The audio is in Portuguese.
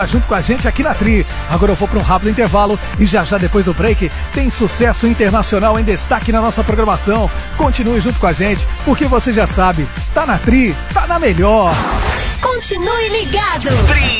junto com a gente aqui na Tri. Agora eu vou para um rápido intervalo e já depois do break tem sucesso internacional em destaque na nossa programação. Continue junto com a gente, porque você já sabe, tá na Tri, tá na melhor. Continue ligado.